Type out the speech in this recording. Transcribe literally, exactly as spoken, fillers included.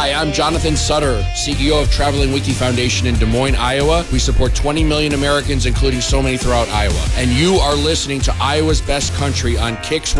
Hi, I'm Jonathan Sutter, C E O of Traveling Wiki Foundation in Des Moines, Iowa. We support twenty million Americans, including so many throughout Iowa. And you are listening to Iowa's Best Country on Kicks